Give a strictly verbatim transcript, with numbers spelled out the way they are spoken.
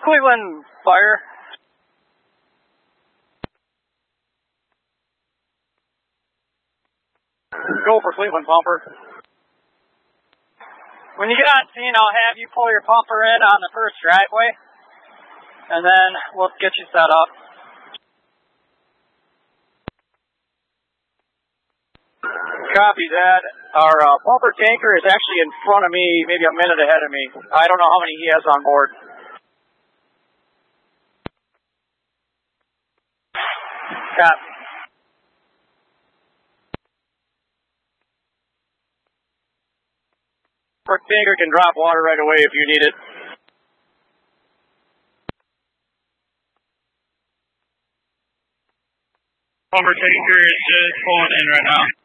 Cleveland Fire. Go for Cleveland Pumper. When you get on scene, I'll have you pull your pumper in on the first driveway, and then we'll get you set up. Copy that. Our uh, pumper tanker is actually in front of me, maybe a minute ahead of me. I don't know how many he has on board. Copy. Pumper tanker can drop water right away if you need it. Pumper tanker is just pulling in right now.